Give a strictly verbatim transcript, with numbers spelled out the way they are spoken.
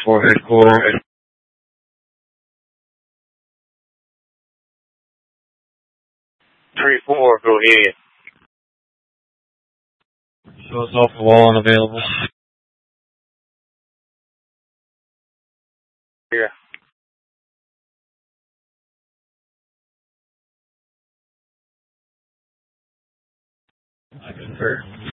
For headquarters. Three four, go ahead. So it's off the wall unavailable. Yeah. I concur.